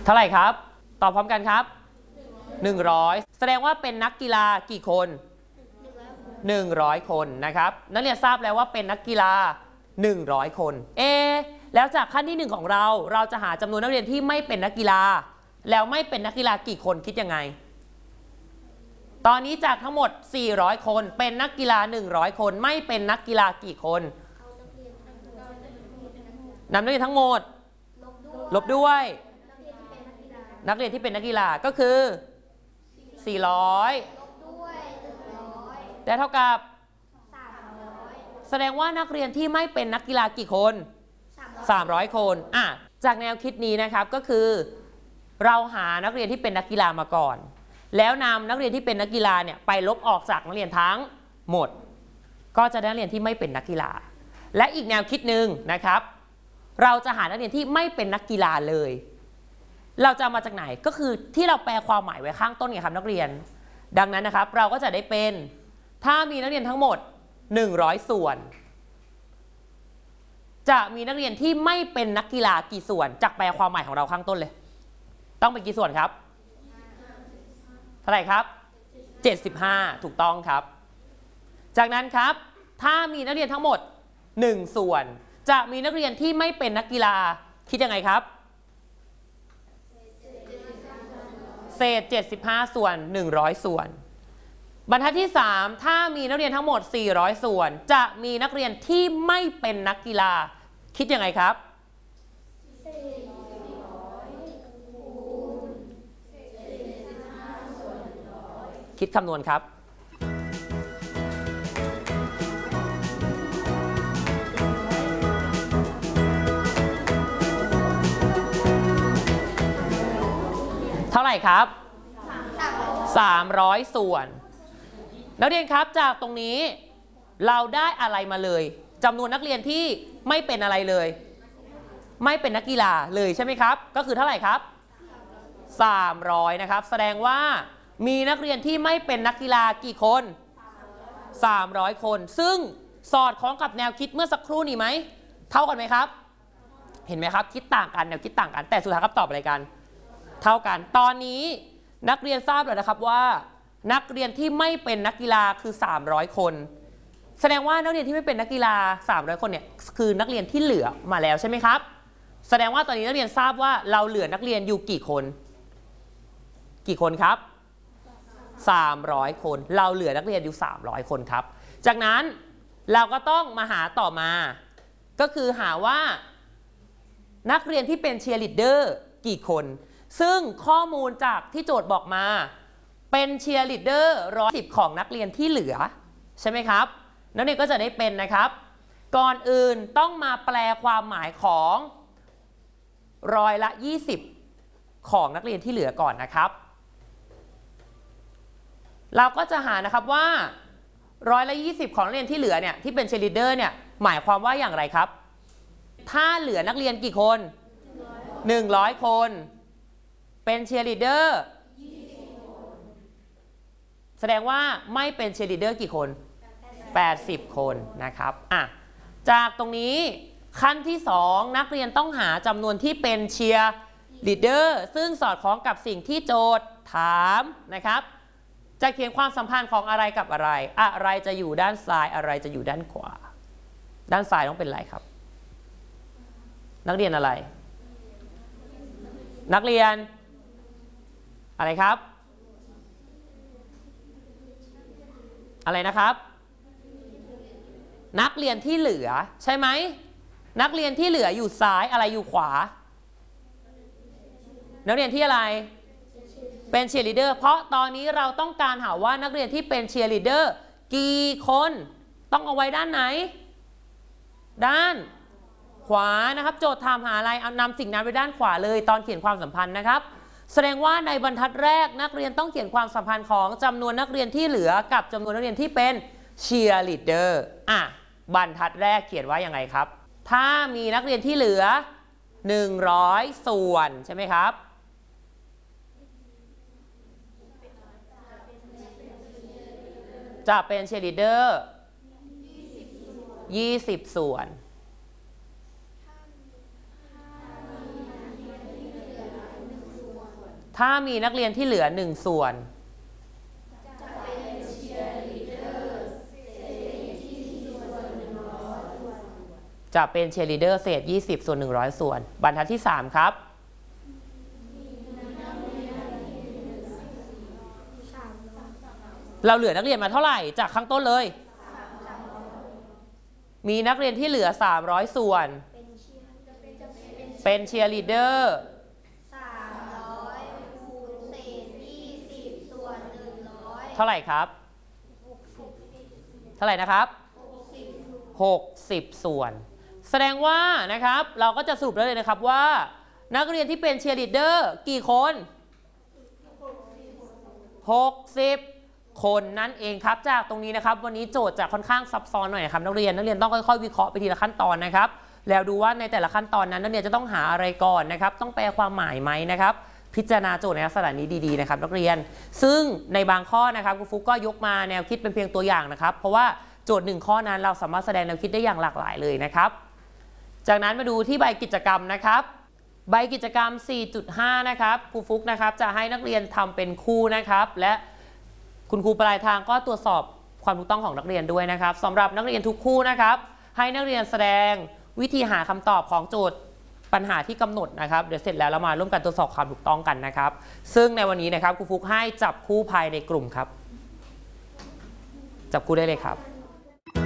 เท่าไหร่ครับตอบพร้อมกันครับ100แสดงว่าเป็นนักกีฬากี่คน100คนนะครับนักเรียนทราบแล้วว่าเป็นนักกีฬา100คนแล้วจากขั้นที่1ของเราจะหาจำนวนนักเรียนที่ไม่เป็นนักกีฬาแล้วไม่เป็นนักกีฬากี่คนคิดยังไงตอนนี้จากทั้งหมด400คนเป็นนักกีฬา100คนไม่เป็นนักกีฬากี่คนนำนักเรียนทั้งหมดลบด้วยนักเรียนที่เป็นนักกีฬาก็คือ400ได้เท่ากับแสดงว่านักเรียนที่ไม่เป็นนักกีฬากี่คน300คนจากแนวคิดนี้นะครับก็คือเราหานักเรียนที่เป็นนักกีฬามาก่อนแล้วนำนักเรียนที่เป็นนักกีฬาเนี่ยไปลบออกจากนักเรียนทั้งหมดก็จะได้นักเรียนที่ไม่เป็นนักกีฬาและอีกแนวคิดหนึ่งนะครับเราจะหานักเรียนที่ไม่เป็นนักกีฬาเลยเราจะมาจากไหนก็คือที่เราแปลความหมายไว้ข้างต้นไงครับนักเรียนดังนั้นนะครับเราก็จะได้เป็นถ้ามีนักเรียนทั้งหมด100ส่วนจะมีนักเรียนที่ไม่เป็นนักกีฬากี่ส่วนจากแปลความหมายของเราข้างต้นเลยต้องเป็นกี่ส่วนครับเท่าไหร่ครับ75ถูกต้องครับจากนั้นครับถ้ามีนักเรียนทั้งหมด1ส่วนจะมีนักเรียนที่ไม่เป็นนักกีฬาคิดยังไงครับเศษ75ส่วน100ส่วนบรรทัดที่3ถ้ามีนักเรียนทั้งหมด400ส่วนจะมีนักเรียนที่ไม่เป็นนักกีฬาคิดยังไงครับคิดคำนวณครับเท่าไหร่ครับ300ส่วนนักเรียนครับจากตรงนี้เราได้อะไรมาเลยจำนวนนักเรียนที่ไม่เป็นอะไรเลยไม่เป็นนักกีฬาเลยใช่ไหมครับก็คือเท่าไหร่ครับ300นะครับแสดงว่ามีนักเรียนที่ไม่เป็นนักกีฬากี่คน300คนซึ่งสอดคล้องกับแนวคิดเมื่อสักครู่นี้ไหมเท่ากันไหมครับเห็นไหมครับคิดต่างกันแนวคิดต่างกันแต่สุดท้ายคำตอบอะไรกันเท่ากันตอนนี้นักเรียนทราบแล้วนะครับว่านักเรียนที่ไม่เป็นนักกีฬาคือ300คนแสดงว่านักเรียนที่ไม่เป็นนักกีฬา300คนเนี่ยคือนักเรียนที่เหลือมาแล้วใช่ไหมครับแสดงว่าตอนนี้นักเรียนทราบว่าเราเหลือนักเรียนอยู่กี่คนครับ300คนเราเหลือนักเรียนอยู่300คนครับจากนั้นเราก็ต้องมาหาต่อมาก็คือหาว่านักเรียนที่เป็นเชียร์ลีดเดอร์กี่คนซึ่งข้อมูลจากที่โจทย์บอกมาเป็นเชียร์ลีดเดอร์110ของนักเรียนที่เหลือใช่ไหมครับนักเรียนก็จะได้เป็นนะครับก่อนอื่นต้องมาแปลความหมายของ20%ของนักเรียนที่เหลือก่อนนะครับเราก็จะหานะครับว่า20%ของนักเรียนที่เหลือเนี่ยที่เป็นเชียร์ลีดเดอร์เนี่ยหมายความว่าอย่างไรครับถ้าเหลือนักเรียนกี่คน100คนเป็นเชียร์ลีดเดอร์แสดงว่าไม่เป็นเชียร์ลีดเดอร์กี่คน80คนนะครับจากตรงนี้ขั้นที่2นักเรียนต้องหาจำนวนที่เป็นเชียร์ลีดเดอร์ซึ่งสอดคล้องกับสิ่งที่โจทย์ถามนะครับจะเขียนความสัมพันธ์ของอะไรกับอะไรอะไรจะอยู่ด้านซ้ายอะไรจะอยู่ด้านขวาด้านซ้ายต้องเป็นอะไรครับนักเรียนอะไรนักเรียนอะไรครับอะไรนะครับนักเรียนที่เหลือใช่ไหมนักเรียนที่เหลืออยู่ซ้ายอะไรอยู่ขวานักเรียนที่อะไรเป็นเชียร์ลีดเดอร์เพราะตอนนี้เราต้องการหาว่านักเรียนที่เป็นเชียร์ลีดเดอร์กี่คนต้องเอาไว้ด้านไหนด้านขวานะครับโจทย์ถามหาอะไรเอานำสิ่งนั้นไปด้านขวาเลยตอนเขียนความสัมพันธ์นะครับแสดงว่าในบรรทัดแรกนักเรียนต้องเขียนความสัมพันธ์ของจำนวนนักเรียนที่เหลือกับจำนวนนักเรียนที่เป็นเชียร์ลีดเดอร์บรรทัดแรกเขียนว่าอย่างไรครับถ้ามีนักเรียนที่เหลือ100ส่วนใช่ไหมครับจะเป็นเชียร์ลีดเดอร์20ส่วนถ้ามีนักเรียนที่เหลือ1ส่วนจะเป็นเชียร์ลีดเดอร์เศษ20ส่วน100ส่วนบรรทัดที่3ครับเราเหลือนักเรียนมาเท่าไหร่จากข้างต้นเลยมีนักเรียนที่เหลือ300ส่วนเป็นเชียร์ลีดเดอร์300คูณเศษ20ส่วน100เท่าไหร่ครับเท่าไหร่นะครับ60ส่วนแสดงว่านะครับเราก็จะสรุปได้เลยนะครับว่านักเรียนที่เป็นเชียร์ลีดเดอร์กี่คน60คนนั่นเองครับจากตรงนี้นะครับวันนี้โจทย์จะค่อนข้างซับซ้อนหน่อยนะครับนักเรียนต้องค่อยๆวิเคราะห์ไปทีละขั้นตอนนะครับแล้วดูว่าในแต่ละขั้นตอนนั้นนักเรียนจะต้องหาอะไรก่อนนะครับต้องแปลความหมายไหมนะครับพิจารณาโจทย์ในลักษณะนี้ดีๆนะครับนักเรียนซึ่งในบางข้อนะครับครูฟุกก็ยกมาแนวคิดเป็นเพียงตัวอย่างนะครับเพราะว่าโจทย์1ข้อนั้นเราสามารถแสดงแนวคิดได้อย่างหลากหลายเลยนะครับจากนั้นมาดูที่ใบกิจกรรมนะครับใบกิจกรรม 4.5 นะครับครูฟุกนะครับจะให้นักเรียนทำเป็นคู่นะครับและคุณครูปลายทางก็ตรวจสอบความถูกต้องของนักเรียนด้วยนะครับสำหรับนักเรียนทุกคู่นะครับให้นักเรียนแสดงวิธีหาคำตอบของโจทย์ปัญหาที่กำหนดนะครับเดี๋ยวเสร็จแล้วเรามาร่วมกันตรวจสอบความถูกต้องกันนะครับซึ่งในวันนี้นะครับครูฟุกให้จับคู่ภายในกลุ่มครับจับคู่ได้เลยครับ